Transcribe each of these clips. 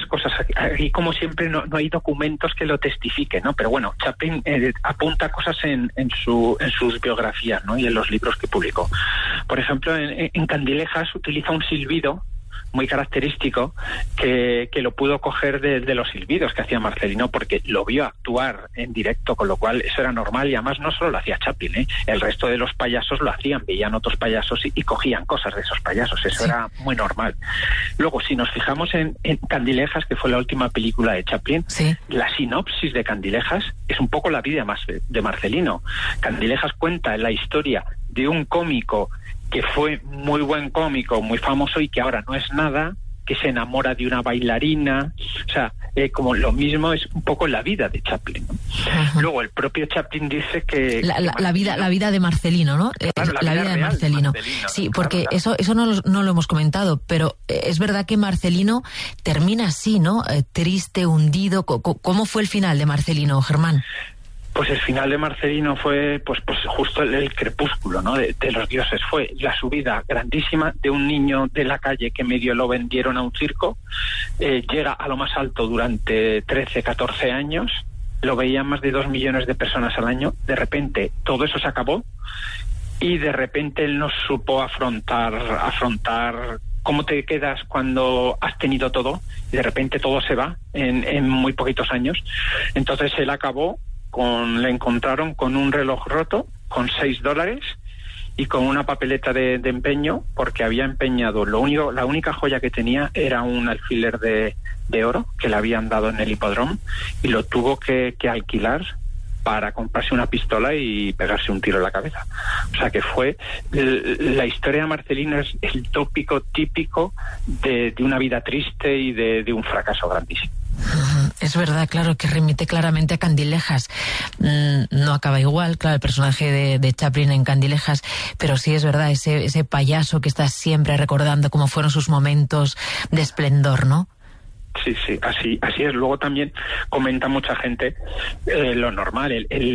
cosas. Aquí, como siempre, no hay documentos que lo testifiquen, ¿no? Pero bueno, Chaplin apunta cosas en sus biografías, ¿no? Y en los libros que publicó. Por ejemplo, en Candilejas utiliza un silbido muy característico que lo pudo coger de los silbidos que hacía Marcelino, porque lo vio actuar en directo, con lo cual eso era normal. Y además no solo lo hacía Chaplin, el resto de los payasos lo hacían, veían otros payasos y cogían cosas de esos payasos. Eso era muy normal. Luego, si nos fijamos en Candilejas, que fue la última película de Chaplin, la sinopsis de Candilejas es un poco la vida de Marcelino. Candilejas cuenta la historia de un cómico que fue muy buen cómico, muy famoso, y que ahora no es nada, que se enamora de una bailarina. O sea, como lo mismo es un poco la vida de Chaplin, ¿no? Uh-huh. Luego el propio Chaplin dice que la vida de Marcelino, ¿no? Claro, la vida de Marcelino. Sí, porque claro. Eso no lo hemos comentado, pero es verdad que Marcelino termina así, ¿no? Triste, hundido. ¿Cómo fue el final de Marcelino, Germán? Pues el final de Marcelino fue pues justo el crepúsculo, ¿no? de los dioses. Fue la subida grandísima de un niño de la calle que medio lo vendieron a un circo. Llega a lo más alto durante 13, 14 años. Lo veían más de 2 millones de personas al año. De repente todo eso se acabó y de repente él no supo afrontar cómo te quedas cuando has tenido todo y de repente todo se va en muy poquitos años. Entonces él acabó le encontraron con un reloj roto, con $6 y con una papeleta de empeño, porque había empeñado la única joya que tenía era un alfiler de oro que le habían dado en el hipódromo, y lo tuvo que alquilar para comprarse una pistola y pegarse un tiro en la cabeza. O sea que fue la historia de Marcelino es el tópico típico de una vida triste y de un fracaso grandísimo. Es verdad, claro, que remite claramente a Candilejas. No acaba igual, claro, el personaje de Chaplin en Candilejas, pero sí es verdad, ese payaso que está siempre recordando cómo fueron sus momentos de esplendor, ¿no? Sí, así es. Luego también comenta mucha gente lo normal,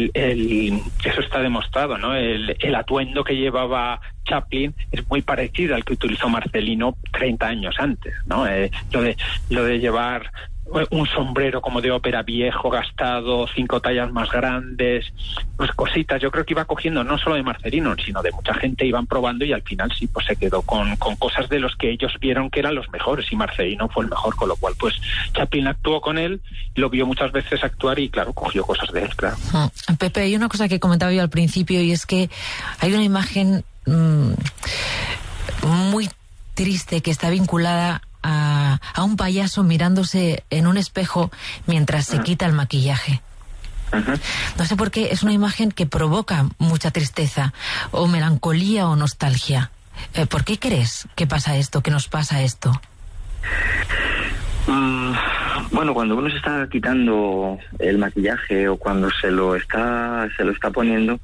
eso está demostrado, ¿no? El atuendo que llevaba Chaplin es muy parecido al que utilizó Marcelino 30 años antes, ¿no? Lo de llevar un sombrero como de ópera viejo, gastado, 5 tallas más grandes, pues cositas. Yo creo que iba cogiendo no solo de Marcelino, sino de mucha gente, iban probando y al final sí, pues se quedó con cosas de los que ellos vieron que eran los mejores, y Marcelino fue el mejor, con lo cual pues Chaplin actuó con él, lo vio muchas veces actuar y claro, cogió cosas de él, claro. Pepe, hay una cosa que comentaba yo al principio, y es que hay una imagen muy triste que está vinculada a un payaso mirándose en un espejo mientras se quita el maquillaje. No sé por qué, es una imagen que provoca mucha tristeza, o melancolía o nostalgia. ¿Por qué crees que pasa esto, que nos pasa esto? Bueno, cuando uno se está quitando el maquillaje o cuando se lo está poniendo,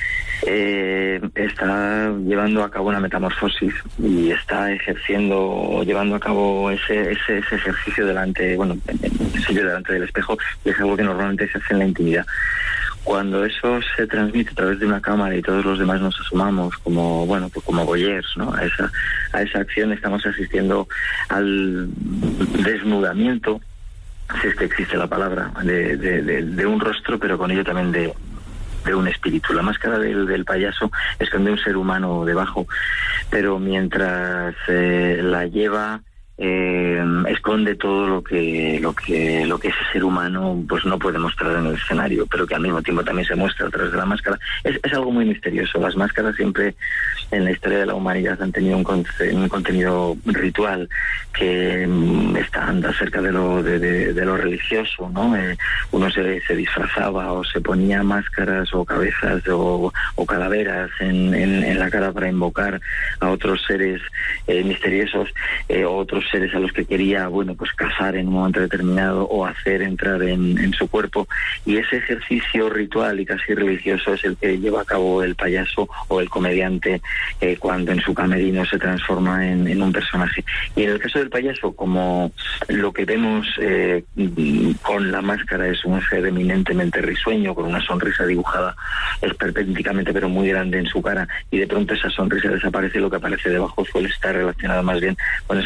está llevando a cabo una metamorfosis y está llevando a cabo ese ejercicio delante del espejo, y es algo que normalmente se hace en la intimidad. Cuando eso se transmite a través de una cámara y todos los demás nos asomamos como voyeurs, ¿no? A esa acción, estamos asistiendo al desnudamiento, si es que existe la palabra, de un rostro, pero con ello también de un espíritu. La máscara del payaso esconde un ser humano debajo, pero mientras la lleva, esconde todo lo que ese ser humano pues no puede mostrar en el escenario, pero que al mismo tiempo también se muestra a través de la máscara. Es algo muy misterioso. Las máscaras siempre en la historia de la humanidad han tenido un contenido ritual que está cerca de lo religioso, ¿no? Uno se disfrazaba o se ponía máscaras o cabezas o calaveras en la cara para invocar a otros seres misteriosos, otros seres a los que quería, pues cazar en un momento determinado o hacer entrar en su cuerpo, y ese ejercicio ritual y casi religioso es el que lleva a cabo el payaso o el comediante cuando en su camerino se transforma en un personaje. Y en el caso del payaso, como lo que vemos con la máscara es un ser eminentemente risueño, con una sonrisa dibujada esperpénticamente pero muy grande en su cara, y de pronto esa sonrisa desaparece, lo que aparece debajo suele estar relacionado más bien con esa vida triste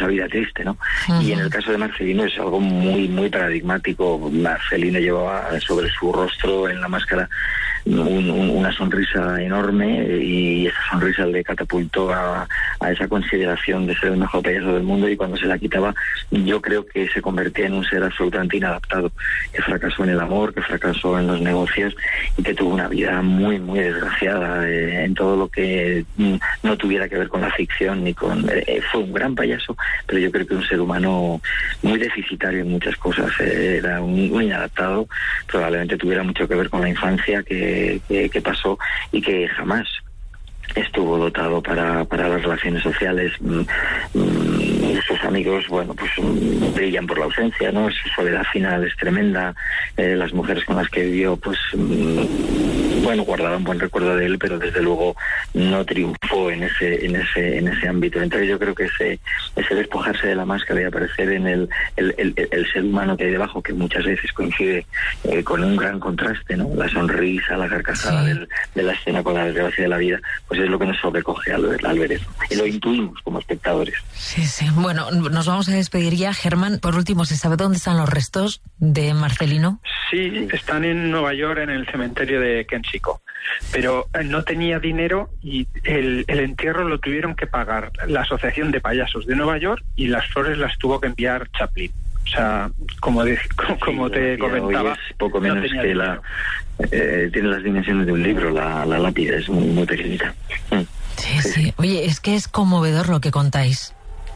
triste, ¿no? Y en el caso de Marcelino es algo muy, muy paradigmático. Marcelino llevaba sobre su rostro, en la máscara, una sonrisa enorme, y esa sonrisa le catapultó a esa consideración de ser el mejor payaso del mundo, y cuando se la quitaba yo creo que se convertía en un ser absolutamente inadaptado, que fracasó en el amor, que fracasó en los negocios y que tuvo una vida muy, muy desgraciada en todo lo que no tuviera que ver con la ficción ni con... fue un gran payaso, pero yo creo que un ser humano muy deficitario en muchas cosas. Era un inadaptado, probablemente tuviera mucho que ver con la infancia que pasó y que jamás estuvo dotado para las relaciones sociales. Sus amigos, bueno, pues brillan por la ausencia, ¿no? Su soledad final es tremenda. Las mujeres con las que vivió, pues bueno, guardaban buen recuerdo de él, pero desde luego no triunfó en ese ámbito. Entonces yo creo que ese despojarse de la máscara y aparecer en el ser humano que hay debajo, que muchas veces coincide con un gran contraste, ¿no? La sonrisa, la carcajada de la escena con la desgracia de la vida, pues es lo que nos sobrecoge al ver eso. Y lo intuimos como espectadores. Sí, sí. Bueno, nos vamos a despedir ya. Germán, por último, ¿se sabe dónde están los restos de Marcelino? Sí, están en Nueva York, en el cementerio de Kensico. Pero no tenía dinero y el entierro lo tuvieron que pagar la Asociación de Payasos de Nueva York, y las flores las tuvo que enviar Chaplin. O sea, como te comentaba, es poco menos que tiene las dimensiones de un libro, la lápida es muy, muy pequeñita. Sí. Oye, es que es conmovedor lo que contáis.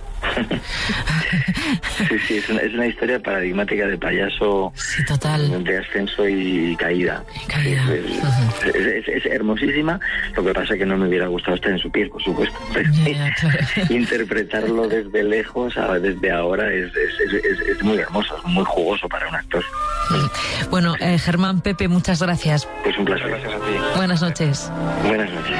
Sí, es una historia paradigmática de payaso, sí, total, de ascenso y caída. Es hermosísima. Lo que pasa es que no me hubiera gustado estar en su piel, por supuesto. Claro. Interpretarlo desde lejos, desde ahora, es muy hermoso, es muy jugoso para un actor. Bueno, Germán, Pepe, muchas gracias. Pues un placer. Gracias a ti. Buenas noches. Buenas noches.